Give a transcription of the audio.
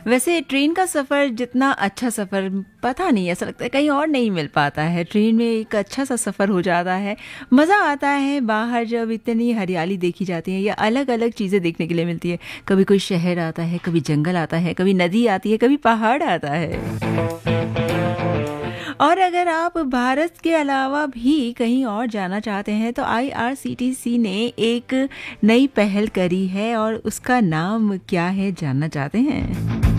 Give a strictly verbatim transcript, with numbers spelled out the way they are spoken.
वैसे ट्रेन का सफ़र जितना अच्छा सफ़र पता नहीं, ऐसा लगता है कहीं और नहीं मिल पाता है। ट्रेन में एक अच्छा सा सफ़र हो जाता है, मज़ा आता है। बाहर जब इतनी हरियाली देखी जाती है या अलग अलग चीज़ें देखने के लिए मिलती है, कभी कोई शहर आता है, कभी जंगल आता है, कभी नदी आती है, कभी पहाड़ आता है। और अगर आप भारत के अलावा भी कहीं और जाना चाहते हैं तो I R C T C ने एक नई पहल करी है, और उसका नाम क्या है जानना चाहते हैं?